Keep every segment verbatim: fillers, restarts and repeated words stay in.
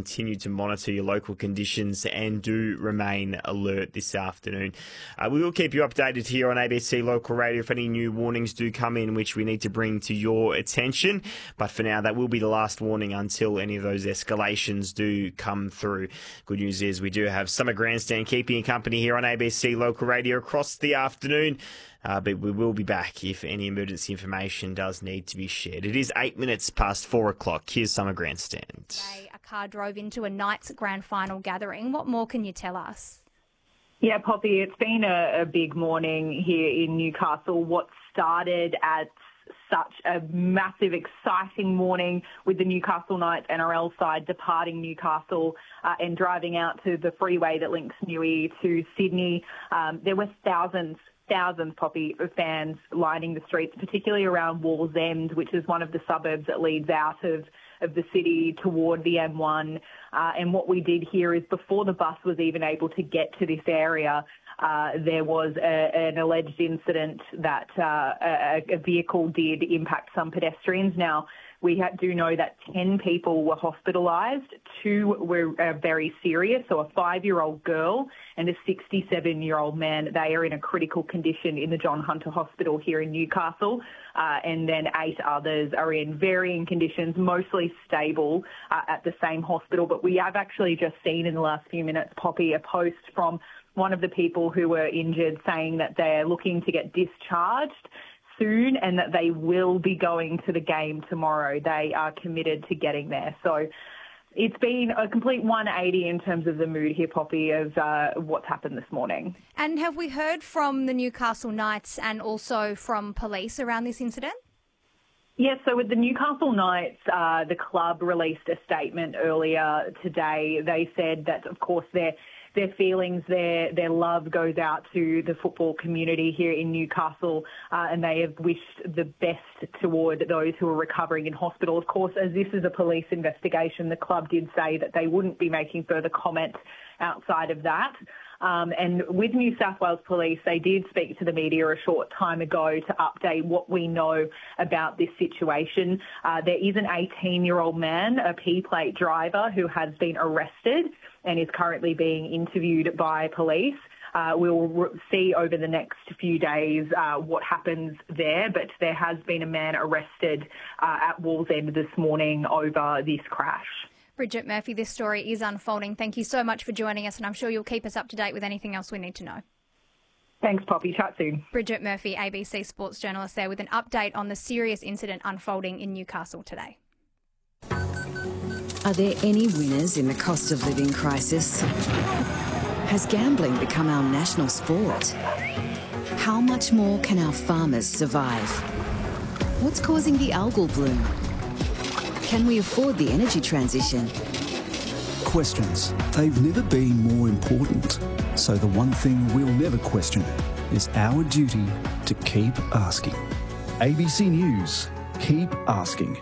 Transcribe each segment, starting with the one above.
continue to monitor your local conditions and do remain alert this afternoon. Uh, we will keep you updated here on A B C Local Radio if any new warnings do come in, which we need to bring to your attention. But for now, that will be the last warning until any of those escalations do come through. Good news is we do have Summer Grandstand keeping you company here on A B C Local Radio across the afternoon. Uh, but we will be back if any emergency information does need to be shared. It is eight minutes past four o'clock. Here's Summer Grandstand. Today, a car drove into a Knights grand final gathering. What more can you tell us? Yeah, Poppy, it's been a, a big morning here in Newcastle. What started as such a massive, exciting morning with the Newcastle Knights N R L side departing Newcastle uh, and driving out to the freeway that links Newey to Sydney. Um, there were thousands Thousands, Poppy, of fans lining the streets, particularly around Wallsend, which is one of the suburbs that leads out of, of the city toward the M one. Uh, and what we did here is before the bus was even able to get to this area, uh, there was a, an alleged incident that uh, a, a vehicle did impact some pedestrians. Now, we do know that ten people were hospitalised. Two were uh, very serious, so a five-year-old girl and a sixty-seven-year-old man. They are in a critical condition in the John Hunter Hospital here in Newcastle, uh, and then eight others are in varying conditions, mostly stable uh, at the same hospital. But we have actually just seen in the last few minutes, Poppy, a post from one of the people who were injured saying that they're looking to get discharged soon and that they will be going to the game tomorrow. They are committed to getting there. So it's been a complete one eighty in terms of the mood here, Poppy, of uh, what's happened this morning. And have we heard from the Newcastle Knights and also from police around this incident? Yes, so with the Newcastle Knights, uh, the club released a statement earlier today. They said that, of course, they're Their feelings, their their love goes out to the football community here in Newcastle, uh, and they have wished the best toward those who are recovering in hospital. Of course, as this is a police investigation, the club did say that they wouldn't be making further comment outside of that. Um, and with New South Wales Police, they did speak to the media a short time ago to update what we know about this situation. Uh, there is an eighteen-year-old man, a P-plate driver, who has been arrested and is currently being interviewed by police. Uh, we'll re- see over the next few days uh, what happens there, but there has been a man arrested uh, at Wallsend this morning over this crash. Bridget Murphy, this story is unfolding. Thank you so much for joining us, and I'm sure you'll keep us up to date with anything else we need to know. Thanks, Poppy. Chat soon. Bridget Murphy, A B C sports journalist there, with an update on the serious incident unfolding in Newcastle today. Are there any winners in the cost of living crisis? Has gambling become our national sport? How much more can our farmers survive? What's causing the algal bloom? Can we afford the energy transition? Questions. They've never been more important. So the one thing we'll never question is our duty to keep asking. A B C News. Keep asking.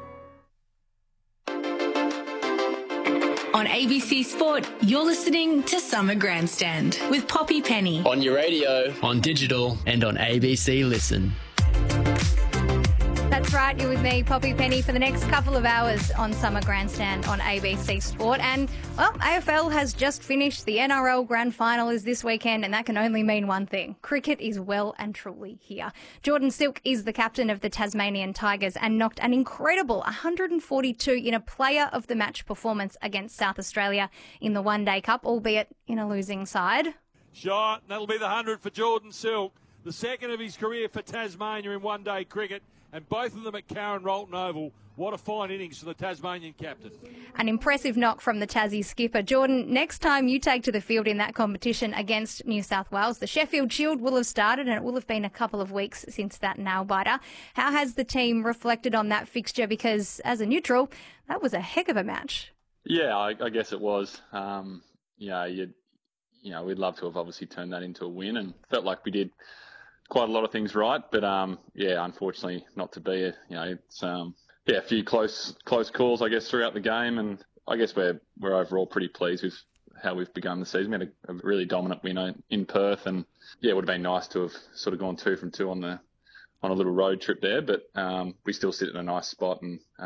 On A B C Sport, you're listening to Summer Grandstand with Poppy Penny. On your radio, on digital, and on A B C Listen. That's right, you're with me, Poppy Penny, for the next couple of hours on Summer Grandstand on A B C Sport. And, well, A F L has just finished. The N R L Grand Final is this weekend, and that can only mean one thing. Cricket is well and truly here. Jordan Silk is the captain of the Tasmanian Tigers and knocked an incredible one hundred forty-two in a player of the match performance against South Australia in the One Day Cup, albeit in a losing side. Shot, that'll be the one hundred for Jordan Silk, the second of his career for Tasmania in one-day cricket. And both of them at Karen Rolton Oval. What a fine innings for the Tasmanian captain. An impressive knock from the Tassie skipper. Jordan, next time you take to the field in that competition against New South Wales, the Sheffield Shield will have started, and it will have been a couple of weeks since that nail-biter. How has the team reflected on that fixture? Because as a neutral, that was a heck of a match. Yeah, I, I guess it was. Um, you know, you'd, you know, we'd love to have obviously turned that into a win, and felt like we did quite a lot of things right, but um, yeah, unfortunately not to be. You know, it's um, yeah, a few close close calls, I guess, throughout the game, and I guess we're we're overall pretty pleased with how we've begun the season. We had a, a really dominant win in Perth, and yeah, it would have been nice to have sort of gone two from two on the on a little road trip there, but um, we still sit in a nice spot, and um,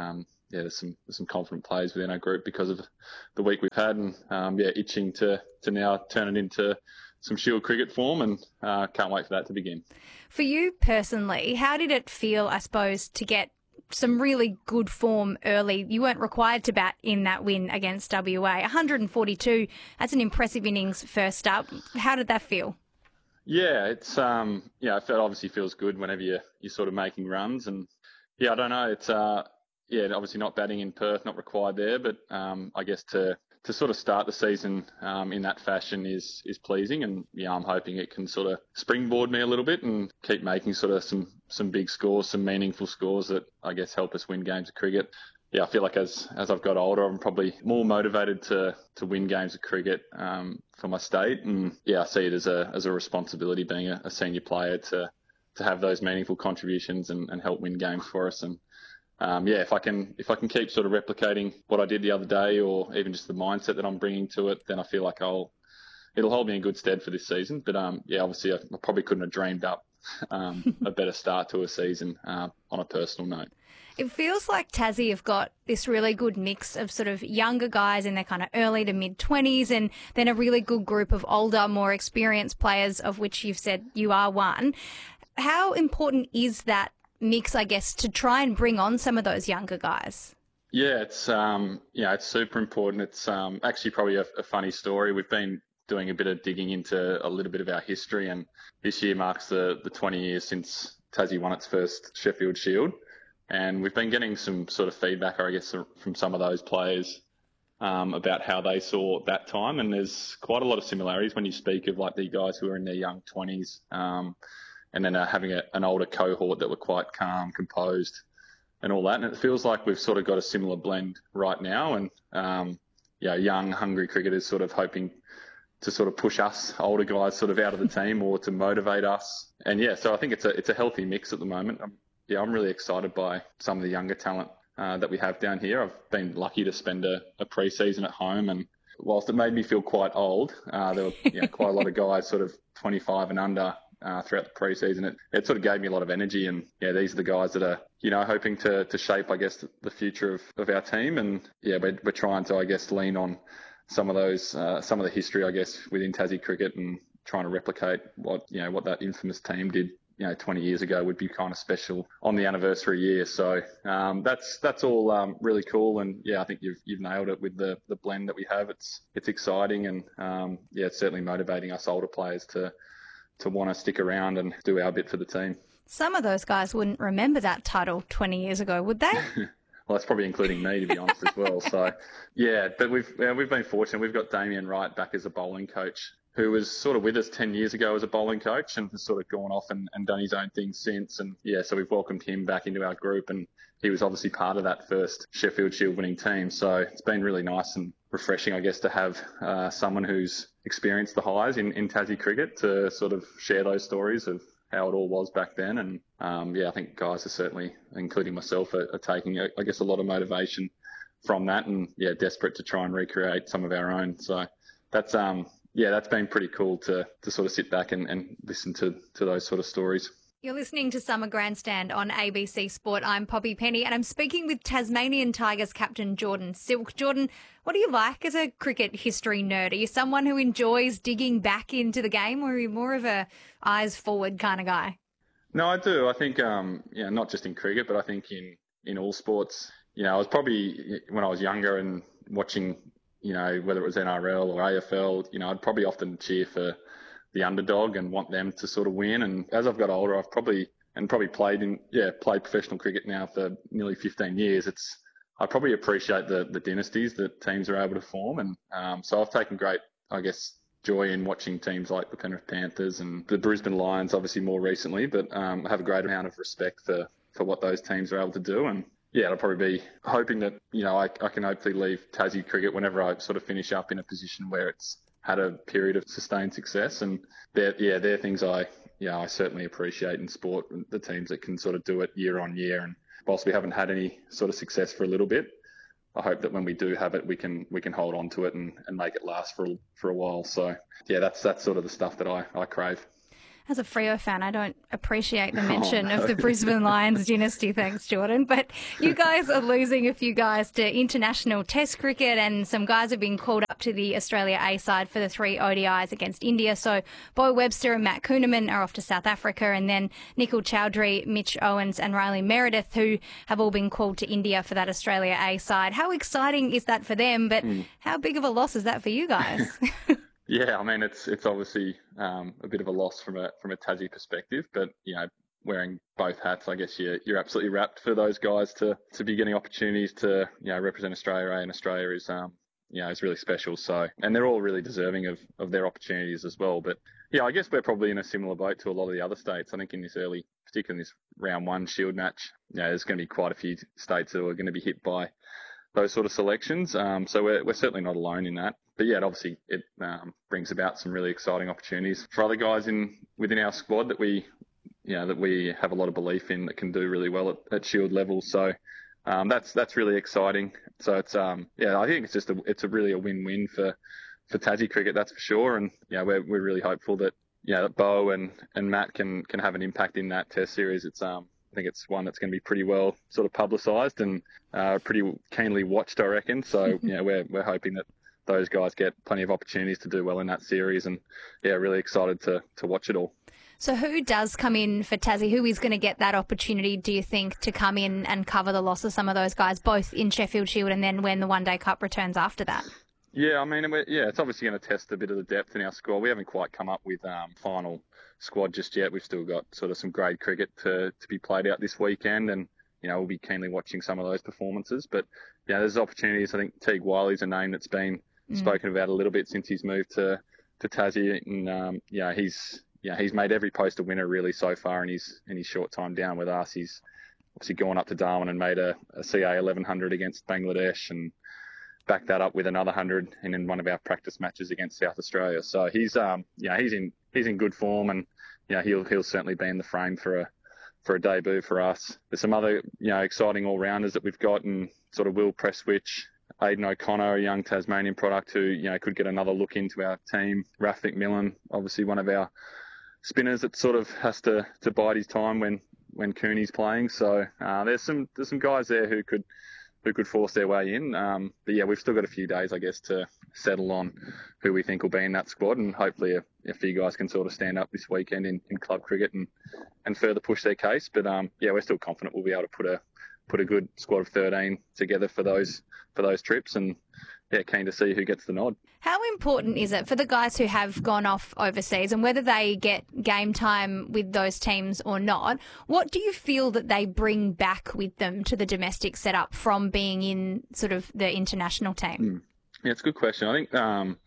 yeah, there's some there's some confident players within our group because of the week we've had, and um, yeah, itching to to now turn it into some Shield cricket form, and uh, can't wait for that to begin. For you personally, how did it feel, I suppose, to get some really good form early? You weren't required to bat in that win against W A. one hundred forty-two, that's an impressive innings first up. How did that feel? Yeah, it's um, yeah, it obviously feels good whenever you're you're sort of making runs, and yeah, I don't know, it's uh, yeah, obviously not batting in Perth, not required there, but um, I guess to to sort of start the season um, in that fashion is is pleasing, and yeah, I'm hoping it can sort of springboard me a little bit and keep making sort of some some big scores, some meaningful scores that I guess help us win games of cricket. Yeah, I feel like as as I've got older, I'm probably more motivated to to win games of cricket um, for my state, and yeah, I see it as a as a responsibility being a, a senior player to to have those meaningful contributions and, and help win games for us. And um, yeah, if I can if I can keep sort of replicating what I did the other day, or even just the mindset that I'm bringing to it, then I feel like I'll it'll hold me in good stead for this season. But um, yeah, obviously I, I probably couldn't have dreamed up um, a better start to a season uh, on a personal note. It feels like Tassie have got this really good mix of sort of younger guys in their kind of early to mid-twenties, and then a really good group of older, more experienced players, of which you've said you are one. How important is that mix, I guess, to try and bring on some of those younger guys? Yeah, it's um, yeah, it's super important. It's um, actually probably a, a funny story. We've been doing a bit of digging into a little bit of our history, and this year marks the, the twenty years since Tassie won its first Sheffield Shield. And we've been getting some sort of feedback, I guess, from some of those players um, about how they saw that time. And there's quite a lot of similarities when you speak of like the guys who are in their young twenties um, and then uh, having a, an older cohort that were quite calm, composed and all that. And it feels like we've sort of got a similar blend right now. And, um, yeah, young, hungry cricketers sort of hoping to sort of push us older guys sort of out of the team or to motivate us. And, yeah, so I think it's a it's a healthy mix at the moment. I'm, Yeah, I'm really excited by some of the younger talent uh, that we have down here. I've been lucky to spend a, a pre-season at home, and whilst it made me feel quite old, uh, there were you know, quite a lot of guys sort of twenty-five and under uh, throughout the pre-season. It, it sort of gave me a lot of energy, and yeah, these are the guys that are you know hoping to to shape, I guess, the future of, of our team. And yeah, we're, we're trying to, I guess, lean on some of those, uh, some of the history, I guess, within Tassie cricket, and trying to replicate what you know what that infamous team did. You know, twenty years ago would be kind of special on the anniversary year. So um, that's that's all um, really cool. And yeah, I think you've you've nailed it with the, the blend that we have. It's it's exciting, and um, yeah, it's certainly motivating us older players to to want to stick around and do our bit for the team. Some of those guys wouldn't remember that title twenty years ago, would they? Well, that's probably including me, to be honest, as well. So yeah, but we've yeah, we've been fortunate. We've got Damien Wright back as a bowling coach, who was sort of with us ten years ago as a bowling coach and has sort of gone off and, and done his own thing since. And yeah, so we've welcomed him back into our group, and he was obviously part of that first Sheffield Shield winning team. So it's been really nice and refreshing, I guess, to have uh, someone who's experienced the highs in, in Tassie cricket to sort of share those stories of how it all was back then. And um, yeah, I think guys are certainly, including myself, are, are taking, I guess, a lot of motivation from that, and yeah, desperate to try and recreate some of our own. So that's, um, yeah, that's been pretty cool to to sort of sit back and, and listen to, to those sort of stories. You're listening to Summer Grandstand on A B C Sport. I'm Poppy Penny, and I'm speaking with Tasmanian Tigers captain Jordan Silk. Jordan, what do you like as a cricket history nerd? Are you someone who enjoys digging back into the game, or are you more of a eyes forward kind of guy? No, I do. I think, um, you know, not just in cricket, but I think in, in all sports. You know, I was probably, when I was younger and watching, you know, whether it was N R L or A F L, you know, I'd probably often cheer for the underdog and want them to sort of win. And as I've got older, I've probably, and probably played in, yeah, played professional cricket now for nearly fifteen years. It's, I probably appreciate the, the dynasties that teams are able to form. And um, so I've taken great, I guess, joy in watching teams like the Penrith Panthers and the Brisbane Lions, obviously more recently, but um, I have a great amount of respect for, for what those teams are able to do. And yeah, I'll probably be hoping that, you know, I, I can hopefully leave Tassie cricket whenever I sort of finish up in a position where it's had a period of sustained success. And they're, yeah, they're things I, yeah, I certainly appreciate in sport, the teams that can sort of do it year on year. And whilst we haven't had any sort of success for a little bit, I hope that when we do have it, we can we can hold on to it and, and make it last for for a while. So yeah, that's that's sort of the stuff that I, I crave. As a Freo fan, I don't appreciate the mention oh, no. of the Brisbane Lions dynasty. Thanks, Jordan. But you guys are losing a few guys to international Test cricket, and some guys have been called up to the Australia A side for the three O D Is against India. So Bo Webster and Matt Kuhneman are off to South Africa, and then Nikhil Chowdhury, Mitch Owens and Riley Meredith, who have all been called to India for that Australia A side. How exciting is that for them? But mm. how big of a loss is that for you guys? Yeah, I mean, it's it's obviously um, a bit of a loss from a from a Tassie perspective, but, you know, wearing both hats, I guess you're, you're absolutely wrapped for those guys to, to be getting opportunities to, you know, represent Australia A, and Australia is, um, you know, is really special. So, and they're all really deserving of, of their opportunities as well. But, yeah, I guess we're probably in a similar boat to a lot of the other states. I think in this early, particularly in this round one Shield match, you know, there's going to be quite a few states that are going to be hit by those sort of selections. Um, so we're, we're certainly not alone in that. But yeah, it obviously it um, brings about some really exciting opportunities for other guys in within our squad that we, you know, that we have a lot of belief in that can do really well at, at Shield level. So um, that's that's really exciting. So it's um yeah, I think it's just a it's a really a win-win for for Tassie cricket, that's for sure. And yeah, we're we're really hopeful that yeah that Bo and, and Matt can can have an impact in that Test series. It's um. I think it's one that's going to be pretty well sort of publicised and uh, pretty keenly watched, I reckon. So, you know, we're we're hoping that those guys get plenty of opportunities to do well in that series, and yeah, really excited to to watch it all. So who does come in for Tassie? Who is going to get that opportunity, do you think, to come in and cover the loss of some of those guys, both in Sheffield Shield and then when the One Day Cup returns after that? Yeah, I mean, yeah, it's obviously going to test a bit of the depth in our squad. We haven't quite come up with um, final squad just yet. We've still got sort of some grade cricket to, to be played out this weekend, and, you know, we'll be keenly watching some of those performances. But, yeah, there's opportunities. I think Teague Wiley's a name that's been mm. spoken about a little bit since he's moved to, to Tassie. And, um, yeah, he's yeah he's made every post a winner really so far in his, in his short time down with us. He's obviously gone up to Darwin and made a, a C A eleven hundred against Bangladesh, and backed that up with another hundred in, in one of our practice matches against South Australia. So he's um yeah he's in he's in good form, and yeah he'll he'll certainly be in the frame for a for a debut for us. There's some other you know exciting all rounders that we've got, and sort of Will Presswich, Aidan O'Connor, a young Tasmanian product who you know could get another look into our team. Raf McMillan, obviously one of our spinners that sort of has to, to bide his time when when Cooney's playing. So uh, there's some there's some guys there who could. who could force their way in. Um, but yeah, we've still got a few days, I guess, to settle on who we think will be in that squad, and hopefully a, a few guys can sort of stand up this weekend in, in club cricket and, and further push their case. But um, yeah, we're still confident we'll be able to put a put a good squad of thirteen together for those for those trips, and yeah, keen to see who gets the nod. How important is it for the guys who have gone off overseas, and whether they get game time with those teams or not, what do you feel that they bring back with them to the domestic setup from being in sort of the international team? Mm. Yeah, it's a good question. I think, um,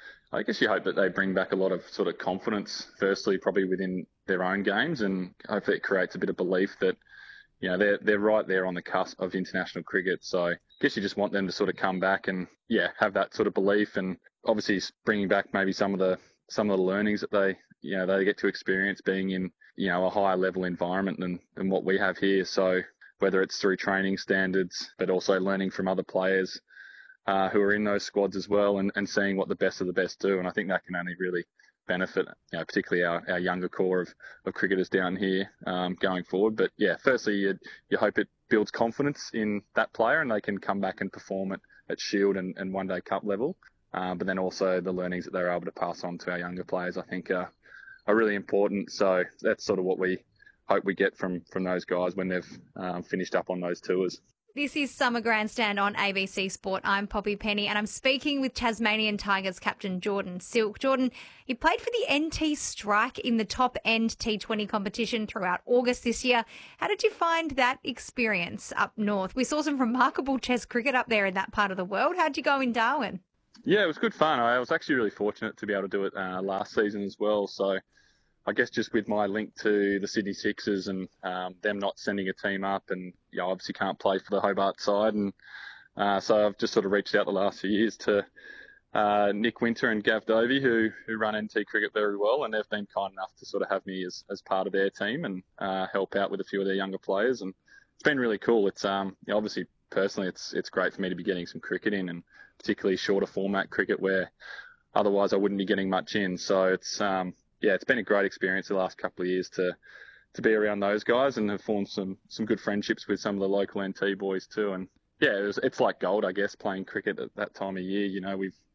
I guess you hope that they bring back a lot of sort of confidence, firstly, probably within their own games, and hopefully it creates a bit of belief that, you know, they're, they're right there on the cusp of international cricket. So I guess you just want them to sort of come back and, yeah, have that sort of belief, and obviously bringing back maybe some of the some of the learnings that they, you know, they get to experience being in, you know, a higher level environment than, than what we have here. So whether it's through training standards, but also learning from other players uh, who are in those squads as well, and, and seeing what the best of the best do. And I think that can only really benefit, you know, particularly our, our younger core of, of cricketers down here um, going forward. But yeah, firstly, you, you hope it builds confidence in that player and they can come back and perform at, at Shield and, and One Day Cup level. Uh, but then also the learnings that they're able to pass on to our younger players, I think, are, are really important. So that's sort of what we hope we get from, from those guys when they've um, finished up on those tours. This is Summer Grandstand on A B C Sport. I'm Poppy Penny, and I'm speaking with Tasmanian Tigers captain Jordan Silk. Jordan, you played for the N T Strike in the top-end T twenty competition throughout August this year. How did you find that experience up north? We saw some remarkable Test cricket up there in that part of the world. How'd you go in Darwin? Yeah, it was good fun. I was actually really fortunate to be able to do it uh, last season as well. So I guess just with my link to the Sydney Sixers and um, them not sending a team up, and you know, obviously can't play for the Hobart side, and uh, so I've just sort of reached out the last few years to uh, Nick Winter and Gav Dovey, who who run N T cricket very well, and they've been kind enough to sort of have me as, as part of their team and uh, help out with a few of their younger players, and it's been really cool. It's um you know, obviously personally it's it's great for me to be getting some cricket in, and particularly shorter format cricket where otherwise I wouldn't be getting much in. So it's um yeah, it's been a great experience the last couple of years to to be around those guys and have formed some some good friendships with some of the local N T boys too. And yeah, it was, it's like gold, I guess, playing cricket at that time of year. You know, we've